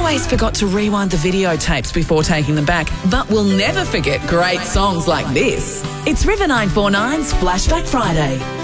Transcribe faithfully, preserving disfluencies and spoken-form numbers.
always forgot to rewind the videotapes before taking them back, but we'll never forget great songs like this. It's River nine four nine's Flashback Friday.